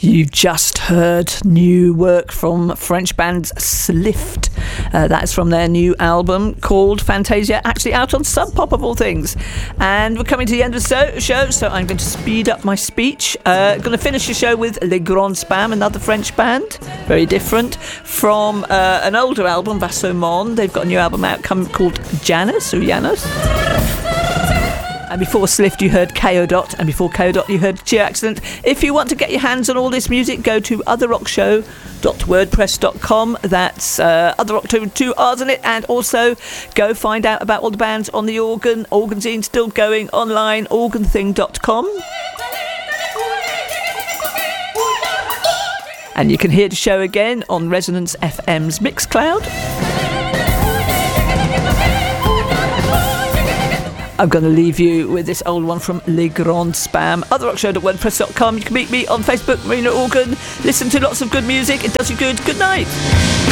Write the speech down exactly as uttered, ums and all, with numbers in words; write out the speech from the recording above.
You've just heard new work from French band Slift. Uh, that's from their new album called Fantasia, actually out on Sub Pop of all things. And we're coming to the end of the show, so I'm going to speed up my speech. Uh, going to finish the show with Les Grands Spam, another French band, very different, from uh, an older album, Vasso Monde. They've got a new album out come, called Janus, or Janus. And before Slift, you heard K O Dot, and before K O Dot, you heard Cheer Accident. If you want to get your hands on all this music, go to other rock show dot wordpress dot com. That's uh, Other Rock Show with two R's in it. And also go find out about all the bands on the organ. Organzine still going online, organ thing dot com. And you can hear the show again on Resonance F M's Mixcloud. I'm going to leave you with this old one from Les Grands Spam. other rock show dot wordpress dot com. You can meet me on Facebook, Marina Organ. Listen to lots of good music. It does you good. Good night.